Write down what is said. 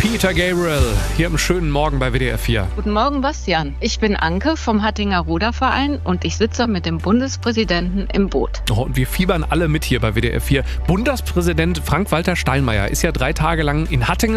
Peter Gabriel, hier im schönen Morgen bei WDR 4. Guten Morgen, Bastian. Ich bin Anke vom Hattinger Ruderverein und ich sitze mit dem Bundespräsidenten im Boot. Oh, und wir fiebern alle mit hier bei WDR 4. Bundespräsident Frank-Walter Steinmeier ist ja 3 Tage lang in Hattingen